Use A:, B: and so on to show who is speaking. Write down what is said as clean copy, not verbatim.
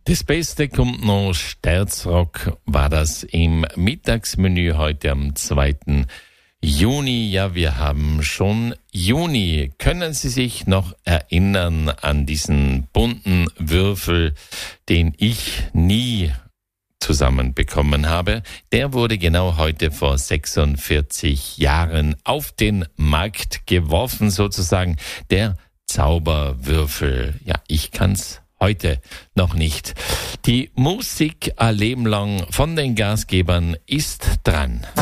A: Das Beste kommt noch, Sterzrock war das im Mittagsmenü heute am 2. Juni. Ja, wir haben schon Juni. Können Sie sich noch erinnern an diesen bunten Würfel, den ich nie zusammenbekommen habe? Der wurde genau heute vor 46 Jahren auf den Markt geworfen, sozusagen der Zauberwürfel. Ja, ich kann's heute noch nicht. Die Musik ein Leben lang von den Gasgebern ist dran.